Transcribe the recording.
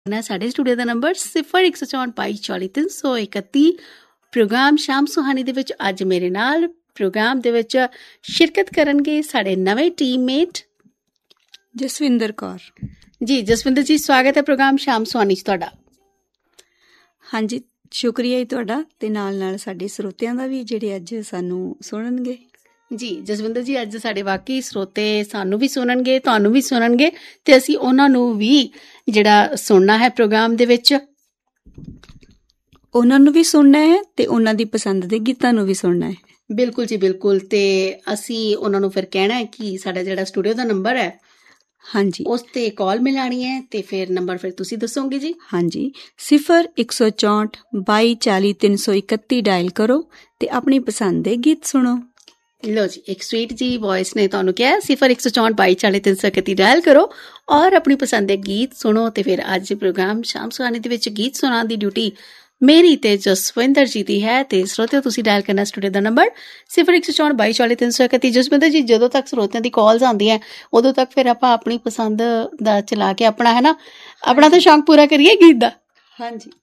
ਸਾਡੇ ਸਟੂਡੀਓ ਦਾ number 0164224331 programme ਸ਼ਾਮ ਸੁਹਾਨੀ ਦੇ ਵਿੱਚ ਅੱਜ ਮੇਰੇ ਨਾਲ ਪ੍ਰੋਗਰਾਮ ਦੇ ਵਿੱਚ ਸ਼ਿਰਕਤ ਕਰਨਗੇ ਸਾਡੇ ਨਵੇਂ ਟੀਮਮੇਟ ਜਸਵਿੰਦਰ ਕੌਰ ਜੀ। ਜਸਵਿੰਦਰ ਜੀ, ਸਵਾਗਤ ਹੈ ਪ੍ਰੋਗਰਾਮ ਸ਼ਾਮ ਸੁਹਾਨੀ 'ਚ ਤੁਹਾਡਾ। ਹਾਂਜੀ, ਸ਼ੁਕਰੀਆ ਜੀ ਤੁਹਾਡਾ, ਤੇ ਨਾਲ ਨਾਲ ਸਾਡੇ ਸਰੋਤਿਆਂ ਦਾ ਵੀ ਜਿਹੜੇ ਅੱਜ ਸਾਨੂੰ ਸੁਣਨਗੇ। ਜੀ ਜਸਵਿੰਦਰ ਜੀ, ਅੱਜ ਸਾਡੇ ਵਾਕਈ ਸਰੋਤੇ ਸਾਨੂੰ ਵੀ ਸੁਣਨਗੇ, ਤੁਹਾਨੂੰ ਵੀ ਸੁਣਨਗੇ, ਤੇ ਅਸੀਂ ਉਹਨਾਂ ਨੂੰ ਵੀ ਜਿਹੜਾ ਸੁਣਨਾ ਹੈ ਪ੍ਰੋਗਰਾਮ ਦੇ ਵਿੱਚ, ਉਹਨਾਂ ਨੂੰ ਵੀ ਸੁਣਨਾ ਹੈ ਤੇ ਉਹਨਾਂ ਦੀ ਪਸੰਦ ਦੇ ਗੀਤਾਂ ਨੂੰ ਵੀ ਸੁਣਨਾ ਹੈ। ਬਿਲਕੁਲ ਜੀ ਬਿਲਕੁਲ। ਤੇ ਅਸੀਂ ਉਹਨਾਂ ਨੂੰ ਫਿਰ ਕਹਿਣਾ ਹੈ ਕਿ ਸਾਡਾ ਜਿਹੜਾ ਸਟੂਡੀਓ ਦਾ ਨੰਬਰ ਹੈ, ਹਾਂਜੀ, ਉਸ ਤੇ ਕਾਲ ਮਿਲਾਣੀ ਹੈ, ਤੇ ਫਿਰ ਨੰਬਰ ਫਿਰ ਤੁਸੀਂ ਦੱਸੋਗੇ ਜੀ। ਹਾਂਜੀ, 0164224331 ਡਾਇਲ ਕਰੋ ਤੇ ਆਪਣੀ ਪਸੰਦ ਦੇ ਗੀਤ ਸੁਣੋ। ਲੋ ਜੀ, ਇੱਕ ਸਵੀਟ ਜੀ ਵੌਇਸ ਨੇ ਤੁਹਾਨੂੰ ਕਿਹਾ 0164224331 ਡਾਇਲ ਕਰੋ ਔਰ ਆਪਣੀ ਪਸੰਦ ਦੇ ਗੀਤ ਸੁਣੋ। ਤੇ ਫਿਰ ਅੱਜ ਪ੍ਰੋਗਰਾਮ ਸ਼ਾਮ ਸੁਹਾਨੀ ਦੇ ਵਿੱਚ ਗੀਤ ਸੁਣਾਉਣ ਦੀ ਡਿਊਟੀ ਮੇਰੀ ਤੇ ਜਸਵਿੰਦਰ ਜੀ ਦੀ ਹੈ। ਤੇ ਸਰੋਤਿਓ, ਤੁਸੀਂ ਡਾਇਲ ਕਰਨਾ ਸਟੂਡੀਓ ਦਾ ਨੰਬਰ 0164224331। ਜਸਵਿੰਦਰ ਜੀ, ਜਦੋਂ ਤੱਕ ਸਰੋਤਿਆਂ ਦੀ ਕਾਲਸ ਆਉਂਦੀਆਂ ਉਦੋਂ ਤੱਕ ਫਿਰ ਆਪਾਂ ਆਪਣੀ ਪਸੰਦ ਦਾ ਚਲਾ ਕੇ ਆਪਣਾ ਹੈ ਨਾ, ਆਪਣਾ ਤਾਂ ਸ਼ੌਂਕ ਪੂਰਾ ਕਰੀਏ ਗੀਤ ਦਾ। ਹਾਂਜੀ,